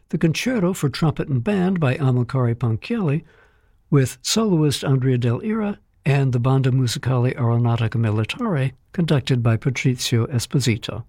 the Concerto for Trumpet and Band by Amilcare Ponchielli, with soloist Andrea Del Ira, and the Banda Musicale Aeronautica Militare, conducted by Patrizio Esposito.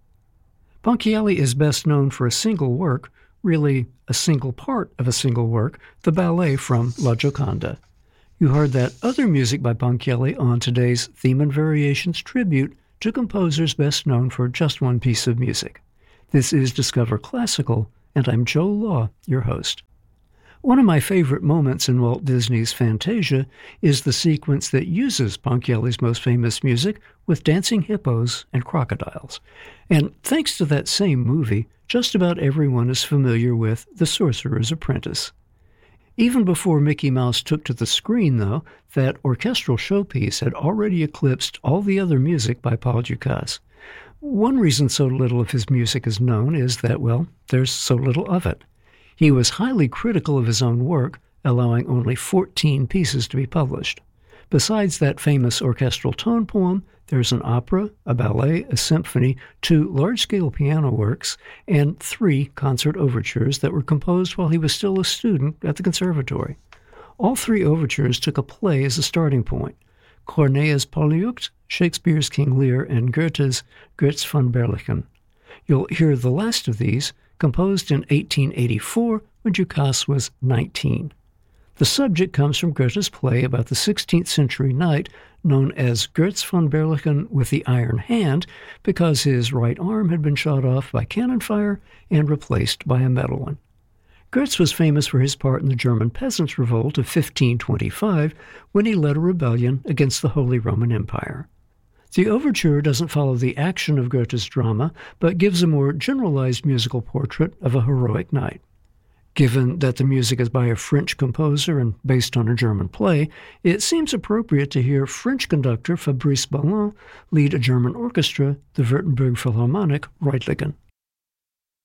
Ponchielli is best known for a single work, really a single part of a single work, the ballet from La Gioconda. You heard that other music by Ponchielli on today's Theme and Variations tribute to composers best known for just one piece of music. This is Discover Classical, and I'm Joe Law, your host. One of my favorite moments in Walt Disney's Fantasia is the sequence that uses Ponchielli's most famous music with dancing hippos and crocodiles. And thanks to that same movie, just about everyone is familiar with The Sorcerer's Apprentice. Even before Mickey Mouse took to the screen, though, that orchestral showpiece had already eclipsed all the other music by Paul Dukas. One reason so little of his music is known is that, well, there's so little of it. He was highly critical of his own work, allowing only 14 pieces to be published. Besides that famous orchestral tone poem, there's an opera, a ballet, a symphony, 2 large-scale piano works, and 3 concert overtures that were composed while he was still a student at the conservatory. All 3 overtures took a play as a starting point: Corneille's Polyeucte, Shakespeare's King Lear, and Goethe's Götz von Berlichingen. You'll hear the last of these, composed in 1884 when Dukas was 19. The subject comes from Goethe's play about the 16th century knight known as Götz von Berlichingen with the Iron Hand because his right arm had been shot off by cannon fire and replaced by a metal one. Goetz was famous for his part in the German Peasants' Revolt of 1525 when he led a rebellion against the Holy Roman Empire. The overture doesn't follow the action of Goethe's drama, but gives a more generalized musical portrait of a heroic knight. Given that the music is by a French composer and based on a German play, it seems appropriate to hear French conductor Fabrice Ballon lead a German orchestra, the Württemberg Philharmonic Reutlingen.